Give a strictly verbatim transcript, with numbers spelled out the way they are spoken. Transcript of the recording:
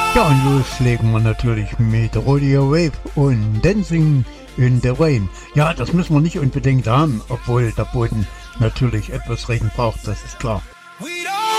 Ja, und los legen wir natürlich mit Rodeo Wave und Dancing in the Rain. Ja, das müssen wir nicht unbedingt haben, obwohl der Boden natürlich etwas Regen braucht, das ist klar.